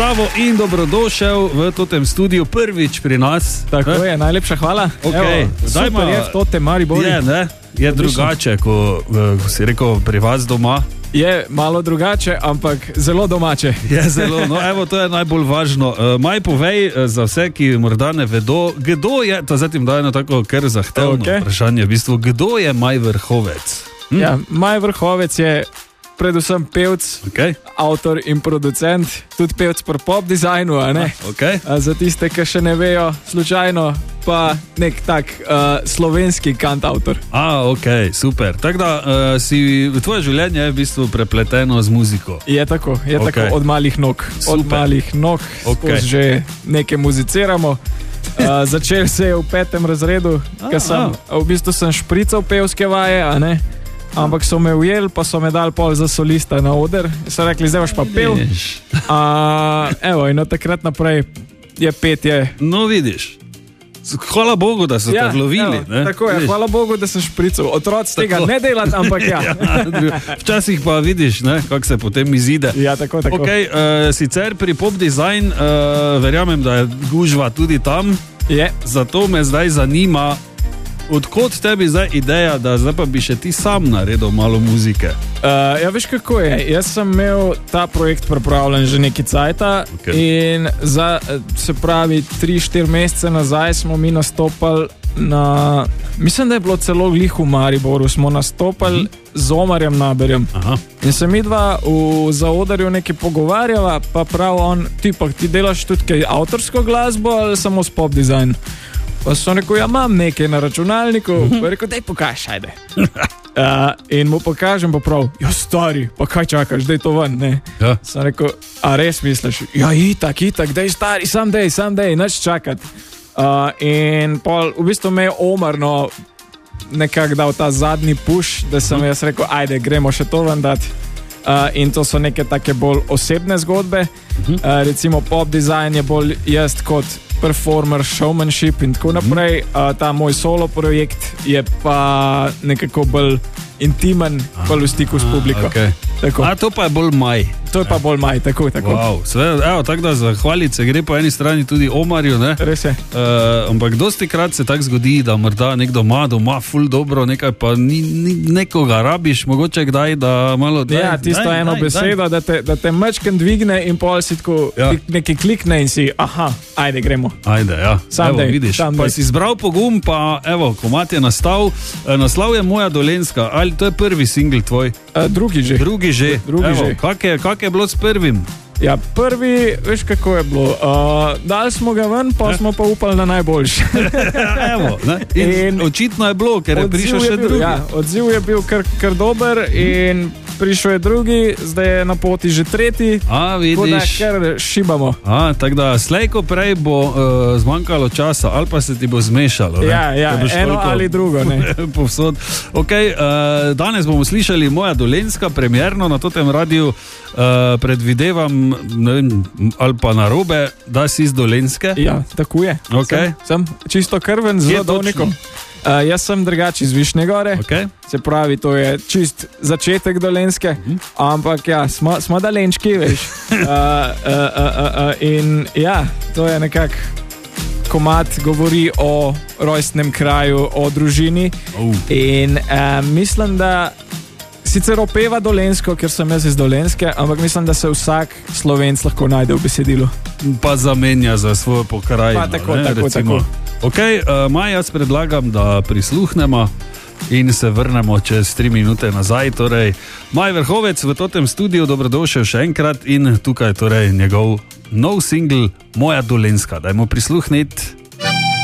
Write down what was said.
Zdravo in dobrodošel v totem studiu prvič pri nas. Tako je, najlepša hvala. Okay. Super je v totem Mariboru. Je drugače, ko si rekel pri vas doma. Je malo drugače, ampak zelo domače. Je zelo, no evo, to je najbolj važno. Maj povej za vse, ki morda ne vedo, kdo je, to zdaj tim daje na tako kar zahtevno vprašanje, v bistvu, kdo je Maj Vrhovec? Ja, Maj Vrhovec je predvsem pevc, avtor in producent, tudi pevc pri pop dizajnu, a ne? Za tiste, ki še ne vejo, slučajno, pa nek tak slovenski kantautor. Super. Tako da tvoje življenje je v bistvu prepleteno z muziko. Je tako, od malih nog. Super. Od malih nog, skozi že nekaj muziciramo. Začel se je v 5. razredu, ker v bistvu sem šprical pevske vaje, a ne? Ampak so me ujeli, pa so me dali pol za solista na oder. So rekli, zdaj boš pa pel. Evo, in od takrat naprej je petje. No, vidiš. Hvala Bogu, da so te lovili. Tako je, hvala Bogu, da sem šprical. Otroci tega ne delati, ampak Včasih pa vidiš, kako se potem izide. Ja, tako. Sicer pri pop design verjamem, da je gužva tudi tam. Zato me zdaj zanima, odkot tebi zdaj ideja, da zdaj pa bi še ti sam naredil malo muzike? Ja, veš kako je. Jaz sem imel ta projekt pripravljen že nekaj cajta in se pravi 3-4 mesece nazaj smo mi nastopali na, mislim, da je bilo celo glih v Mariboru, smo nastopali z Omarjem Naberjem. In se mi dva v zaodarju nekaj pogovarjava, pa prav on, ti delaš tudi kaj avtorsko glasbo ali samo s pop dizajn? Pa so rekel, ja, imam nekaj na računalniku. Pa rekel, daj pokaž, ajde. In mu pokažem pa prav, ja, stari, pa kaj čakaš, daj to ven, ne? Sem rekel, a res misliš? Ja, itak, daj stari, sam dej, neč čakat. In pol, v bistvu me je Omar, nekako dal ta zadnji push, da sem jaz rekel, ajde, gremo še to ven dati. In to so neke take bolj osebne zgodbe. Recimo pop design je bolj jaz kot performer, showmanship in tako naprej. Ta moj solo projekt je pa nekako bolj intimen, bolj v stiku s publiko. To pa je bolj Maj. To je pa bolj Maj, tako. Wow, tako da zahvaliti se gre po eni strani tudi Omarju, ne? Res je. Ampak dosti krat se tako zgodi, da morda nekdo doma ful dobro, nekaj pa nekoga rabiš, mogoče kdaj, da malo... Ja, tisto eno besedo, da te mačken dvigne in pol si tako nekaj klikne in si, ajde, gremo. Ajde, ja. Evo, vidiš. Pa si zbral pogum, pa evo, komad je nastal. Naslov je Moja Dolenjska. Ali to je prvi singl tvoj? Drugi že. Kak je bilo s prvim? Ja, prvi, veš kako je bilo. Dali smo ga ven, pa smo pa upali na najboljši. In očitno je bilo, ker je prišel še drugi. Ja, odziv je bil kar dober in prišel je drugi, zdaj je na poti že tretji. Vidiš. Tako da kar šibamo. Tako da slejko prej bo zmanjkalo časa, ali pa se ti bo zmešalo. Ja, eno ali drugo. Povsod. Danes bomo slišali Moja Dolenjska, premierno na totem radiju. Predvidevam, ne vem, ali pa narobe, da si iz Dolenjske. Ja, tako je. Sem čisto krven z rodovnikom. Jaz sem drugače iz Višnje Gore, se pravi, to je čist začetek Dolenjske, ampak ja, smo Dolenjčki, veš. In ja, to je nekako komad govori o rojstnem kraju, o družini in mislim, da sicer opeva dolenjsko, ker sem jaz iz Dolenjske, ampak mislim, da se vsak Slovenc lahko najde v besedilu. Pa zamenja za svojo pokrajino. Pa tako. Maj, jaz predlagam, da prisluhnemo in se vrnemo čez 3 minute nazaj. Torej, Maj Vrhovec v totem studiu, dobrodošel še enkrat in tukaj torej njegov nov singl Moja Dolenjska. Dajmo prisluhniti.